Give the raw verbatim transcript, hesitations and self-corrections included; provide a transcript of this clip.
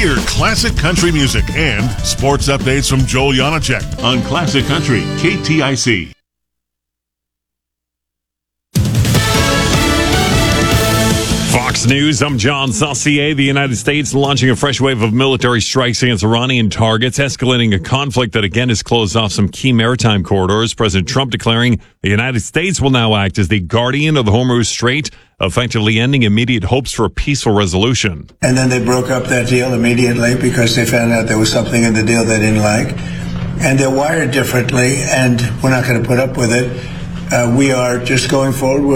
Hear classic country music and sports updates from Joel Janacek on Classic Country, K T I C. Fox News, I'm John Saucier. The United States launching a fresh wave of military strikes against Iranian targets, escalating a conflict that again has closed off some key maritime corridors. President Trump declaring the United States will now act as the guardian of the Hormuz Strait, effectively ending immediate hopes for a peaceful resolution. And then they broke up that deal immediately because they found out there was something in the deal they didn't like. And they're wired differently, and we're not going to put up with it. Uh, we are just going forward with